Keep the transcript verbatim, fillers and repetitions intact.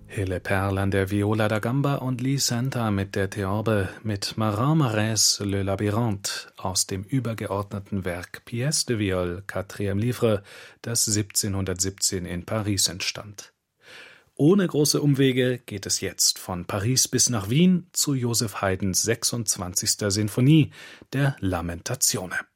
Hille Perl an der Viola da Gamba und Lee Santa mit der Theorbe mit Marin Marais Le Labyrinthe aus dem übergeordneten Werk Pièce de Viol, quatrième livre, das siebzehnhundertsiebzehn in Paris entstand. Ohne große Umwege geht es jetzt von Paris bis nach Wien zu Joseph Haydns sechsundzwanzigster Sinfonie, der Lamentazione.